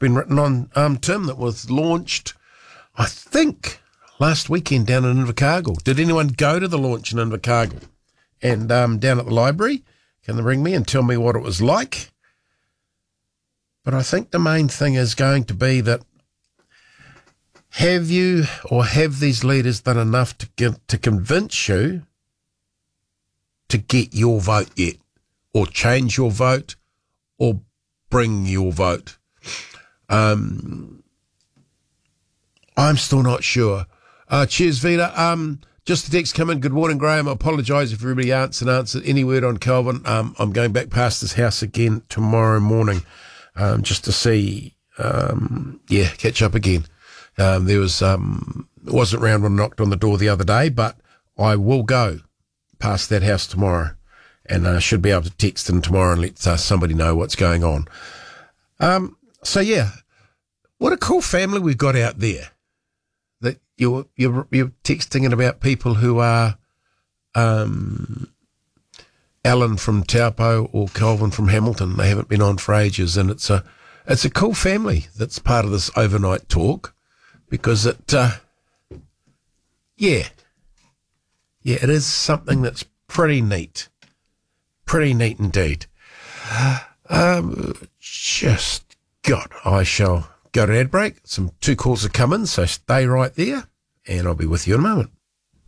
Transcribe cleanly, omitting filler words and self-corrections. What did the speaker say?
been written on, Tim, that was launched, I think, last weekend down in Invercargill. Did anyone go to the launch in Invercargill? And down at the library, can they ring me and tell me what it was like? But I think the main thing is going to be that have these leaders done enough to convince you to get your vote yet, or change your vote, or bring your vote? I'm still not sure. Cheers, Vita. Just the text come in. Good morning, Graham. I apologise if everybody answered any word on Kelvin. I'm going back past his house again tomorrow morning, just to see, catch up again. There was, wasn't around when I knocked on the door the other day, but I will go past that house tomorrow, and I should be able to text him tomorrow and let somebody know what's going on. What a cool family we've got out there. That you're texting in about people who are Alan from Taupo or Kelvin from Hamilton. They haven't been on for ages, and it's a cool family that's part of this overnight talk, because it it is something that's pretty neat indeed. I shall go to ad break. 2 calls are coming, so stay right there, and I'll be with you in a moment.